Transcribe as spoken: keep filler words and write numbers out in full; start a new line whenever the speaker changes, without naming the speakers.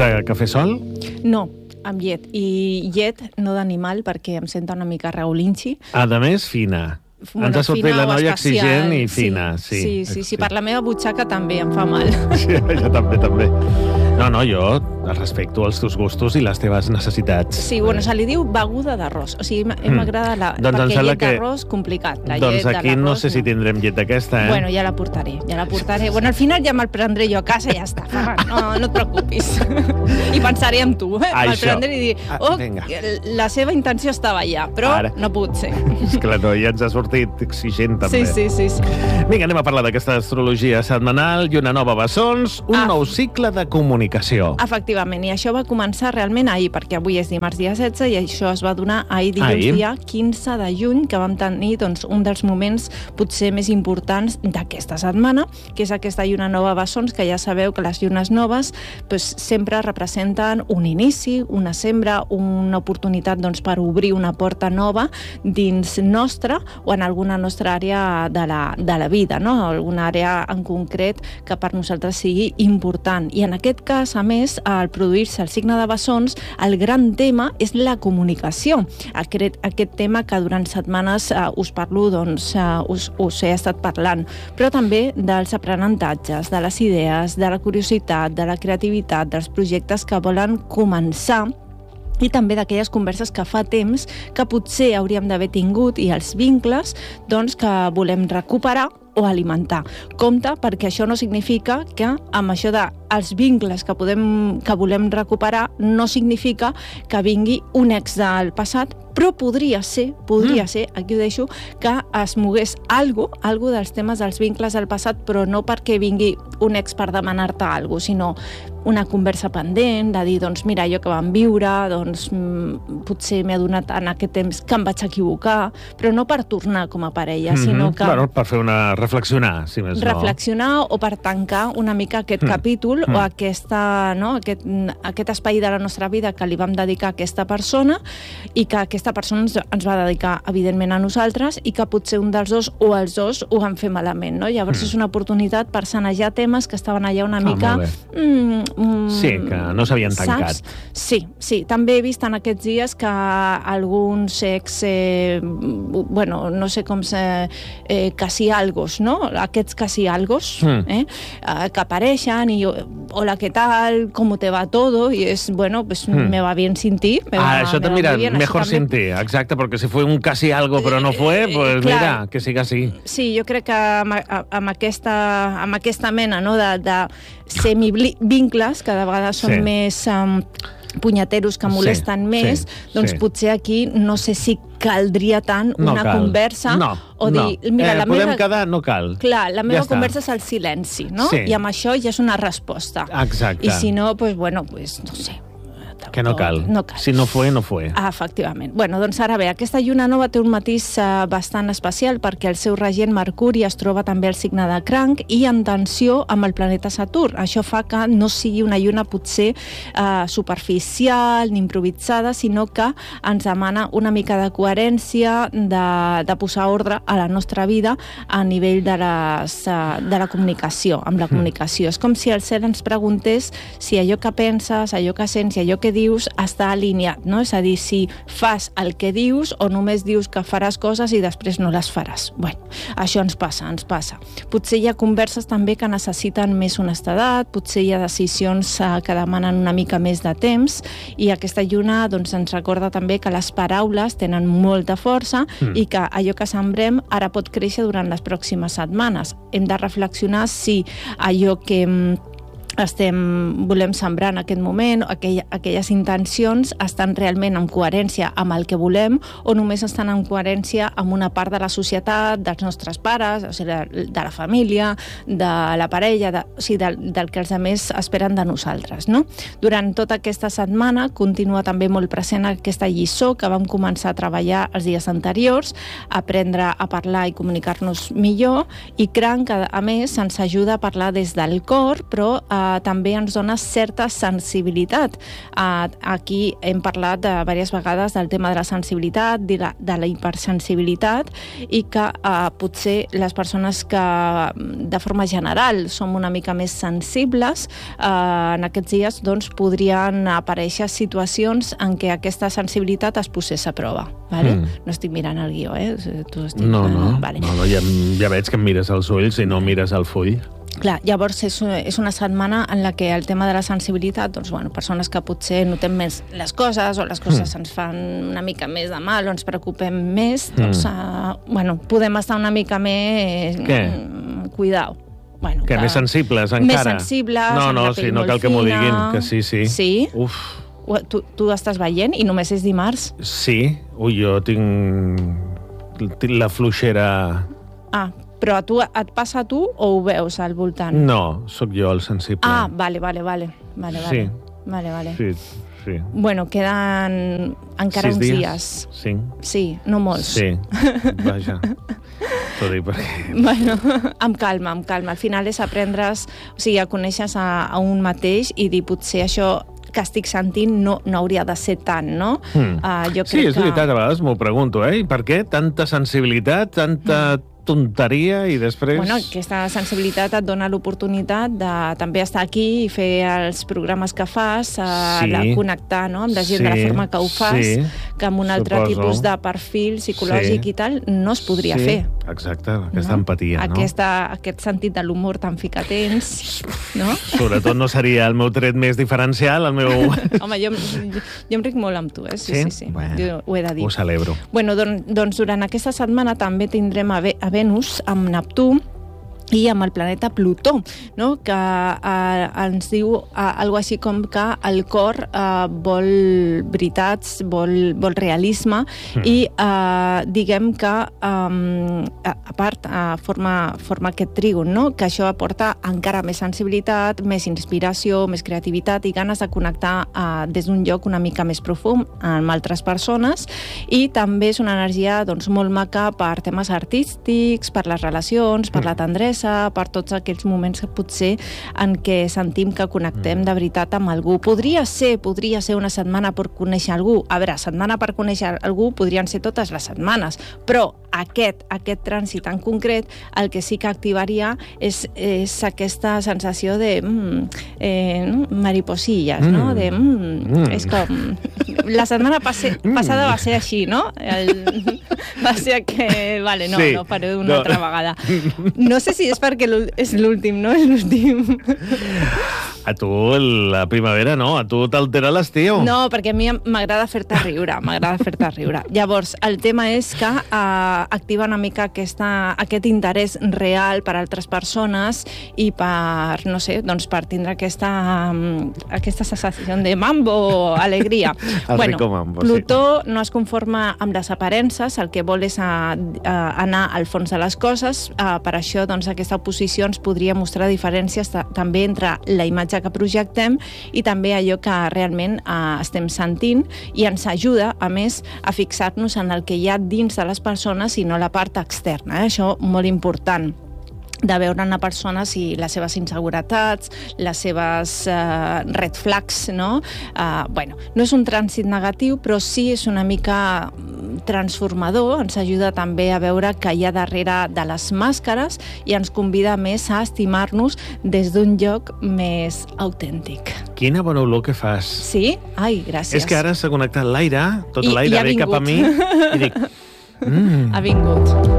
de cafè sol?
No, amb llet. I llet no d'animal perquè em senta una mica raulinxi.
A més, fina.
Bueno,
ens ha sortit la noia exigent i fina.
Sí, sí, sí, sí, per la meva butxaca també em fa mal.
Sí, jo també, també. No, no, jo respecto els teus gustos i les teves necessitats.
Sí, bueno, se li diu beguda d'arròs. O sigui, m'agrada la...
Doncs
perquè llet
que...
d'arròs, complicat. La
doncs
llet
aquí
de
no sé si tindrem llet d'aquesta, eh?
Bueno, ja la portaré, ja la portaré. Bueno, al final ja me'l prendré jo a casa i ja està, Ferran. No, no et preocupis. I pensaré en tu, eh? Me'l prendré i dir, oh, la seva intenció estava allà, però Ara. no pot ser.
És que la noia ens ha sortit exigent, també.
Sí, sí, sí. sí.
Vinga, anem a parlar d'aquesta astrologia setmanal i una nova bessons, un ah. nou cicle de comunicació.
Efectivament, i això va començar realment ahir, perquè avui és dimarts dia setze i això es va donar ahir dilluns ahir. dia quinze de juny, que vam tenir doncs, un dels moments potser més importants d'aquesta setmana, que és aquesta lluna nova bessons, que ja sabeu que les llunes noves doncs, sempre representen un inici, una sembra, una oportunitat doncs, per obrir una porta nova dins nostra o en alguna nostra àrea de la, de la vida, no? Alguna àrea en concret que per nosaltres sigui important. I en aquest cas, a més, al produir-se el signe de bessons, el gran tema és la comunicació. Aquest, aquest tema que durant setmanes eh, us parlo, doncs, eh, us, us he estat parlant, però també dels aprenentatges, de les idees, de la curiositat, de la creativitat, dels projectes que volen començar i també d'aquelles converses que fa temps que potser hauríem d'haver tingut i els vincles doncs, que volem recuperar o alimentar. Compte, perquè això no significa que amb això de els vincles que, podem, que volem recuperar no significa que vingui un ex del passat, però podria ser, podria mm. ser, aquí ho deixo, que es mogués algo, algo dels temes dels vincles del passat, però no perquè vingui un ex per demanar-te alguna cosa, sinó una conversa pendent, de dir, doncs mira, jo que vam viure, doncs mm, potser m'he adonat en aquest temps que em vaig equivocar, però no per tornar com a parella, mm-hmm. sinó que...
Bueno, per fer una... reflexionar, si més no.
Reflexionar o per tancar una mica aquest mm. capítol mm. o aquesta, no, aquest, aquest espai de la nostra vida que li vam dedicar a aquesta persona i que aquesta persona ens, ens va dedicar, evidentment, a nosaltres i que potser un dels dos o els dos ho van fer malament, no? Llavors mm. és una oportunitat per sanejar temes que estaven allà una mica...
Ah, mm, mm, sí, que no s'havien tancat.
Saps? Sí, sí. També he vist en aquests dies que alguns ex, eh, bueno, no sé com se... Eh, casi algos, no? Aquests casi algos, mm. eh? Uh, que apareixen i hola, ¿qué tal? ¿Cómo te va todo? Y es, bueno, pues mm. me va bien sin ti. Me
ah,
va,
això te mira, bien, mejor això sin ti, exacte, porque si fue un casi algo però no fue, pues eh, mira, que siga así.
Sí, jo crec que amb, amb, aquesta, amb aquesta mena no, de, de semivincles, que de vegades són sí. més... Um, punyeteros que molesten sí, més, sí, doncs sí. potser aquí no sé si caldria tant no una cal. conversa
no,
o dir,
no.
mira,
eh,
la
podem
meva...
quedar, no cal.
Clar, la meva
ja
conversa està. és el silenci, no?
Sí.
I amb això ja és una resposta.
Exacte.
I si no, pues, bueno, pues, no sé.
Que no cal.
no cal.
Si no fue, no fue.
Ah, efectivament. Bueno, doncs ara bé, aquesta lluna nova té un matís uh, bastant especial perquè el seu regent Mercuri es troba també al signe de Cranc i en tensió amb el planeta Saturn. Això fa que no sigui una lluna potser uh, superficial ni improvisada, sinó que ens demana una mica de coherència, de, de posar ordre a la nostra vida a nivell de, les, uh, de la comunicació, amb la comunicació. Mm. És com si el cel ens preguntés si allò que penses, allò que sents i allò que dius està alineat, no? És a dir, si fas el que dius o només dius que faràs coses i després no les faràs. Bueno, això ens passa, ens passa. Potser hi ha converses també que necessiten més honestedat, potser hi ha decisions eh, que demanen una mica més de temps i aquesta lluna doncs, ens recorda també que les paraules tenen molta força mm. i que allò que sembrem ara pot créixer durant les pròximes setmanes. Hem de reflexionar si allò que estem, volem sembrar en aquest moment, aquell, aquelles intencions estan realment en coherència amb el que volem o només estan en coherència amb una part de la societat, dels nostres pares, o sigui, de, de la família, de la parella, de, o sigui, del, del que els altres esperen de nosaltres, no? Durant tota aquesta setmana continua també molt present aquesta lliçó que vam començar a treballar els dies anteriors, aprendre a parlar i comunicar-nos millor, i Cranc, a més, ens ajuda a parlar des del cor, però a uh, també ens dona certa sensibilitat. Uh, aquí hem parlat de, diverses vegades del tema de la sensibilitat, de la, de la hipersensibilitat, i que uh, potser les persones que de forma general som una mica més sensibles, uh, en aquests dies doncs, podrien aparèixer situacions en què aquesta sensibilitat es posés a prova. Vale? Mm. No estic mirant el guió, eh? Tu estic...
No, no,
vale.
no, no ja, ja veig que em mires als ulls i no mires al full.
Clar, llavors és, és una setmana en la que el tema de la sensibilitat, doncs, bueno, persones que potser notem més les coses o les coses mm. ens fan una mica més de mal o ens preocupem més, doncs, mm. uh, bueno, podem estar una mica més...
Què?
Cuidao. Bueno,
que, que més sensibles, encara?
Més sensibles,
no, no, sí, no cal que m'ho diguin, que sí, sí.
Sí?
Uf.
Tu, tu estàs veient i només és dimarts?
Sí. Ui, jo tinc, tinc la fluixera...
Ah, però a tu, et passa a tu o ho veus al voltant?
No, sóc jo el sensible.
Ah, vale, vale, vale. vale, vale.
Sí.
Vale, vale.
Sí, sí.
Bueno, queden encara
Sis
uns
dies?
dies.
Cinc?
Sí, no molts.
Sí, vaja. T'ho dic perquè...
Bueno, amb calma, amb calma. Al final és aprendre's, o sigui, a conèixer a, a un mateix i dir, potser això que estic sentint no, no hauria de ser tant, no?
Mm.
Uh, jo crec
sí, és
que...
veritat, a vegades m'ho pregunto, eh? I per què tanta sensibilitat, tanta mm. tonteria i després...
Bueno, aquesta sensibilitat et dona l'oportunitat de també estar aquí i fer els programes que fas, a
sí.
la, connectar, no?, amb la gent sí. de la forma que ho fas,
sí.
que amb un altre
Suposo.
tipus de perfil psicològic
sí.
i tal no es podria
sí.
fer.
Exacte, aquesta no? empatia, no?
Aquesta, aquest sentit de l'humor tan fi que tens, no?
Sobretot no seria el meu tret més diferencial, el meu...
Home, jo, jo, jo em ric molt amb tu, eh? Sí, sí, sí. sí.
Bueno,
jo ho he de dir.
Ho celebro.
Bueno, don, doncs durant aquesta setmana també tindrem a, a Venus amb Neptú i amb el planeta Plutó, no? Que eh, ens diu eh, algo així com que el cor eh, vol veritats, vol, vol realisme mm. i eh, diguem que eh, a part eh, forma, forma aquest trígon, no? Que això aporta encara més sensibilitat, més inspiració, més creativitat i ganes de connectar eh, des d'un lloc una mica més profund amb altres persones, i també és una energia doncs, molt maca per temes artístics, per les relacions, per mm. la tendresa, per tots aquells moments que potser en què sentim que connectem de veritat amb algú. Podria ser, podria ser una setmana per conèixer algú. A veure, setmana per conèixer algú podrien ser totes les setmanes, però aquest, aquest trànsit en concret el que sí que activaria és, és aquesta sensació de mm, eh, mariposillas, mm. no? De, mm, mm. És com... La setmana passe, passada va ser així, no? El, va ser que... Vale, no, sí. no faré una no. altra vegada. No sé si és perquè és l'últim, no? És l'últim.
A tu la primavera no, a tu t'altera l'estiu.
No, perquè a mi m'agrada fer-te riure, m'agrada fer-te riure. Llavors, el tema és que eh, activa una mica aquesta, aquest interès real per altres persones i per, no sé, doncs per tindre aquesta, aquesta sensació de mambo, alegria.
El bueno, rico mambo,
Plutó
sí.
no es conforma amb les aparences, el que vol és a, a anar al fons de les coses, eh, per això doncs, aquesta oposició ens podria mostrar diferències també entre la imatge que projectem i també allò que realment eh, estem sentint, i ens ajuda, a més, a fixar-nos en el que hi ha dins de les persones i no la part externa. Eh? Això molt important, de veure una persona si les seves inseguretats, les seves eh, red flags, no? Eh, bueno, no és un trànsit negatiu, però sí és una mica transformador, ens ajuda també a veure que hi ha darrere de les màscares i ens convida més a estimar-nos des d'un lloc més autèntic.
Quina bona olor que fas.
Sí? Ai, gràcies.
És que ara s'ha connectat l'aire, tot l'aire ve cap a mi i dic... Mm.
Ha vingut.